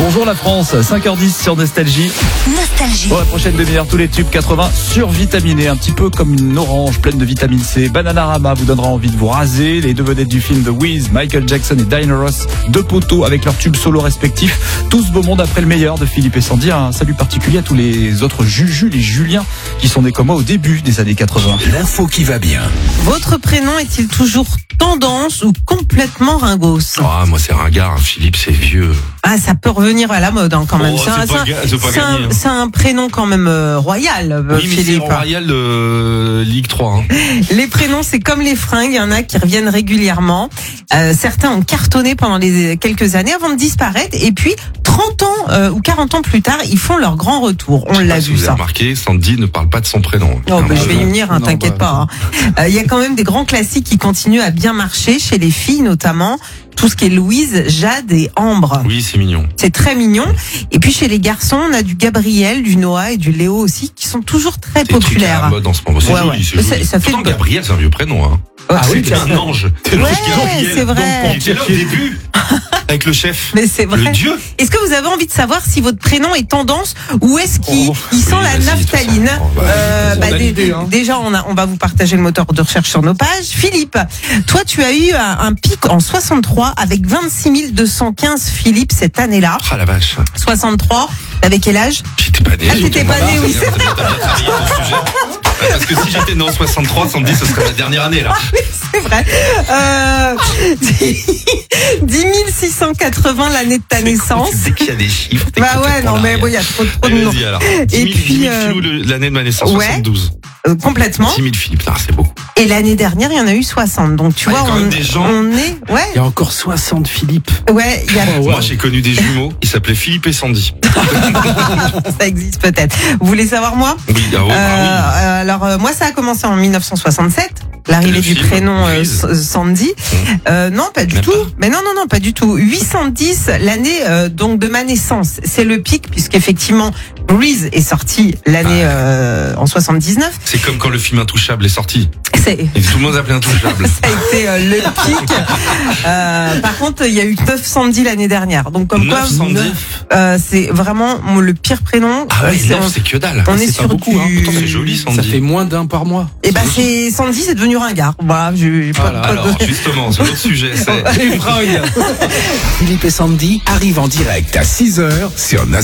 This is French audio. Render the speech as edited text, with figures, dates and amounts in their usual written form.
Bonjour la France, 5h10 sur Nostalgie. Nostalgie. Pour la prochaine demi-heure, tous les tubes 80 survitaminés, un petit peu comme une orange pleine de vitamine C. Bananarama vous donnera envie de vous raser. Les deux vedettes du film The Wiz, Michael Jackson et Diana Ross, deux poteaux avec leurs tubes solo respectifs. Tout ce beau monde après le meilleur de Philippe et Sandy. Un salut particulier à tous les autres Juju, les Juliens, qui sont nés comme moi au début des années 80. L'info qui va bien. Votre prénom est-il toujours tendance ou complètement ringos? Ah, moi c'est ringard, Philippe c'est vieux. Ah, ça peut revenir à la mode quand même. Oh, c'est pas gagné, hein. C'est un prénom quand même royal, Oui, mais c'est Philippe. royal Ligue 3. Les prénoms, c'est comme les fringues, il y en a qui reviennent régulièrement. Certains ont cartonné pendant quelques années avant de disparaître. Et puis, 30 ans ou 40 ans plus tard, ils font leur grand retour. On l'a Si vu vous avez ça. remarqué, Sandy ne parle pas de son prénom. Oh, je vais y venir, Non, t'inquiète pas. Il y a quand même des grands classiques qui continuent à bien marcher, chez les filles notamment. Tout ce qui est Louise, Jade et Ambre. Oui, c'est mignon. C'est très mignon. Et puis chez les garçons, on a du Gabriel, du Noah et du Léo aussi, qui sont toujours très C'est des trucs à la populaires. mode en ce moment. C'est Ouais, joli, ouais. c'est joli. Ça fait Pourtant, de- Gabriel, c'est un vieux prénom. Hein. Oui, c'est un ange. Ouais, c'est vrai. Il était là au début, avec le chef. Mais c'est vrai. Le dieu. Est-ce que vous avez envie de savoir si votre prénom est tendance ou est-ce qu'il il sent oui, la vas-y, naphtaline? de toute façon, on a l'idée, hein. Déjà, on va vous partager le moteur de recherche sur nos pages. Philippe, toi, tu as eu un pic en 63 avec 26 215 Philippe cette année-là. Ah la vache. 63, avec quel âge? J'étais pas né. Ah, t'étais pas né, oui, c'est Parce que si j'étais né en 63, Sandy, ce serait la dernière année là. C'est vrai. 10 680 l'année de ta naissance. Dès qu'il y a des chiffres. t'es Bah complètement ouais, non, mais largué. bon, il y a trop de Allez, noms. vas-y alors. Et 10 000 puis, filous l'année de ma naissance, ouais. 72. Complètement. 10 000 Philippe, c'est beaucoup. Et l'année dernière, il y en a eu 60. Donc, tu Ouais, vois, il y a quand même des gens. on est, Il y a encore 60 Philippe. ouais, il y a, Moi, j'ai connu des jumeaux, ils s'appelaient Philippe et Sandy. ça existe peut-être. Vous voulez savoir, moi? Oui, ah ouais, bah Alors, moi, ça a commencé en 1967. L'arrivée Le du film, prénom Louise. Sandy. Non, pas du Même tout. pas. Mais non, pas du tout. 810, l'année donc de ma naissance. C'est le pic, puisqu'effectivement, Breeze est sorti l'année en 79. oui. C'est comme quand le film Intouchable est sorti. C'est Et tout le monde s'appelait Intouchable. ça a été le pic. Par contre, il y a eu 9 Sandy l'année dernière. Donc comme 9 quoi, Sandy. c'est vraiment le pire prénom. Ah ouais, C'est- 9, c'est que dalle. on est c'est sur pas beaucoup, du... hein. Pourtant, c'est joli, Sandy. Ça fait moins d'un par mois. Et ben c'est Sandy, c'est devenu ringard. Voilà, j'ai pas de- Alors, justement, c'est notre sujet. C'est... Les fringues. Philippe et Sandy arrivent en direct à 6h sur Nostalgie.